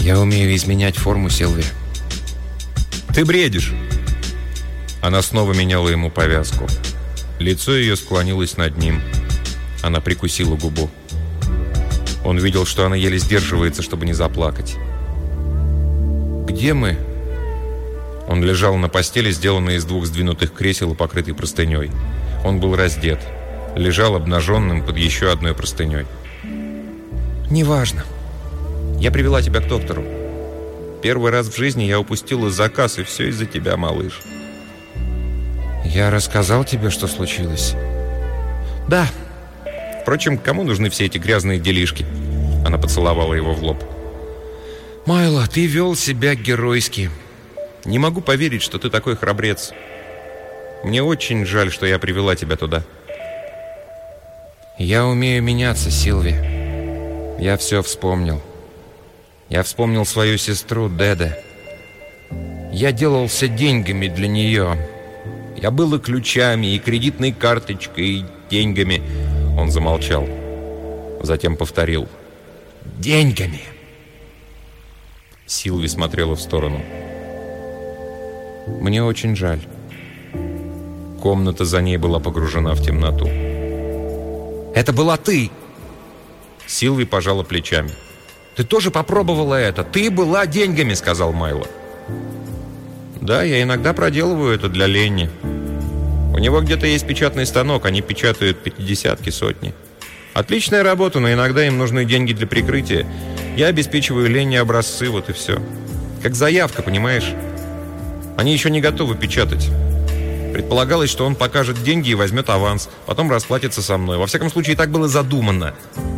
Я умею изменять форму, Силви. Ты бредишь. Она снова меняла ему повязку. Лицо ее склонилось над ним. Она прикусила губу. Он видел, что она еле сдерживается, чтобы не заплакать. «Где мы?» Он лежал на постели, сделанной из 2 сдвинутых кресел и покрытой простыней. Он был раздет. Лежал обнаженным под еще одной простыней. «Неважно. Я привела тебя к доктору. Первый раз в жизни я упустила заказ, и все из-за тебя, малыш». «Я рассказал тебе, что случилось?» «Да. Впрочем, кому нужны все эти грязные делишки?» Она поцеловала его в лоб. «Майло, ты вел себя геройски. Не могу поверить, что ты такой храбрец. Мне очень жаль, что я привела тебя туда». «Я умею меняться, Силви. Я все вспомнил. Я вспомнил свою сестру Деде. Я делался деньгами для нее. Я был и ключами, и кредитной карточкой, и деньгами». Он замолчал. Затем повторил: «Деньгами!» Силви смотрела в сторону. «Мне очень жаль». Комната за ней была погружена в темноту. «Это была ты!» Силви пожала плечами. «Ты тоже попробовала это! Ты была деньгами!» — сказал Майло. «Да, я иногда проделываю это для Ленни. У него где-то есть печатный станок, они печатают 50-ки, сотни. Отличная работа, но иногда им нужны деньги для прикрытия. Я обеспечиваю Ленни образцы, вот и все. Как заявка, понимаешь? Они еще не готовы печатать. Предполагалось, что он покажет деньги и возьмет аванс, потом расплатится со мной. Во всяком случае, так было задумано».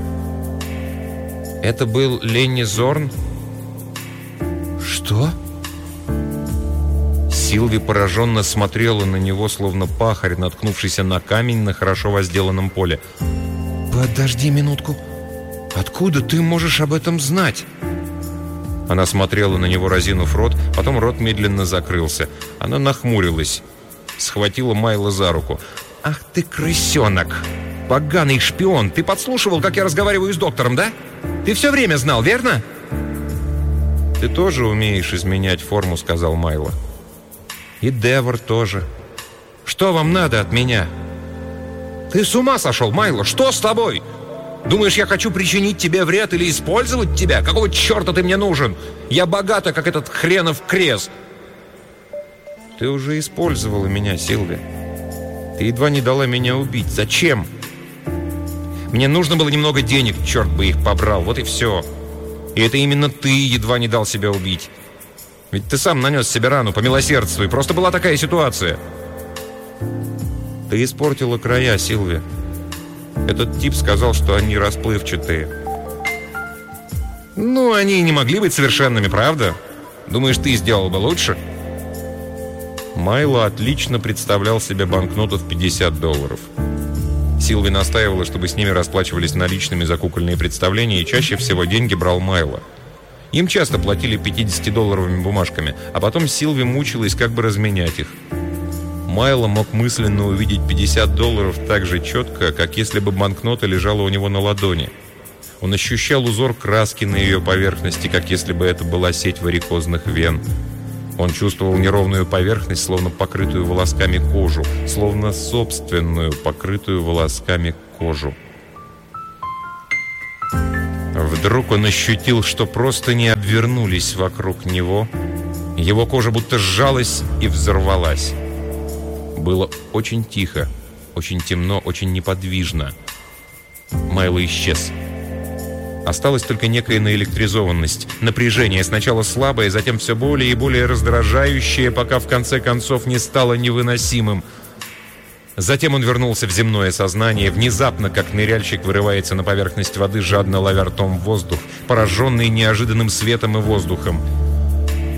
«Это был Ленни Зорн?» «Что?» Силви пораженно смотрела на него, словно пахарь, наткнувшийся на камень на хорошо возделанном поле. «Подожди минутку. Откуда ты можешь об этом знать?» Она смотрела на него, разинув рот, потом рот медленно закрылся. Она нахмурилась, схватила Майла за руку. «Ах ты крысенок! Поганый шпион! Ты подслушивал, как я разговариваю с доктором, да? Ты все время знал, верно?» «Ты тоже умеешь изменять форму», — сказал Майло. «И Девор тоже. Что вам надо от меня?» «Ты с ума сошел, Майло? Что с тобой? Думаешь, я хочу причинить тебе вред или использовать тебя? Какого черта ты мне нужен? Я богата, как этот хренов крест!» «Ты уже использовала меня, Силви. Ты едва не дала меня убить. Зачем?» «Мне нужно было немного денег, черт бы их побрал, вот и все. И это именно ты едва не дал себя убить. Ведь ты сам нанес себе рану, помилосердствуй. Просто была такая ситуация». «Ты испортила края, Силви. Этот тип сказал, что они расплывчатые». «Ну, они и не могли быть совершенными, правда? Думаешь, ты сделал бы лучше?» Майло отлично представлял себе банкноту в $50. Силви настаивала, чтобы с ними расплачивались наличными за кукольные представления, и чаще всего деньги брал Майло. Им часто платили $50 бумажками, а потом Силви мучилась, как бы разменять их. Майло мог мысленно увидеть $50 так же четко, как если бы банкнота лежала у него на ладони. Он ощущал узор краски на ее поверхности, как если бы это была сеть варикозных вен. Он чувствовал неровную поверхность, словно покрытую волосками кожу, словно собственную, покрытую волосками кожу. Вдруг он ощутил, что простыни обвернулись вокруг него. Его кожа будто сжалась и взорвалась. Было очень тихо, очень темно, очень неподвижно. Майло исчез. Осталась только некая наэлектризованность, напряжение, сначала слабое, затем все более и более раздражающее, пока в конце концов не стало невыносимым. Затем он вернулся в земное сознание, внезапно, как ныряльщик вырывается на поверхность воды, жадно ловя ртом воздух, пораженный неожиданным светом и воздухом.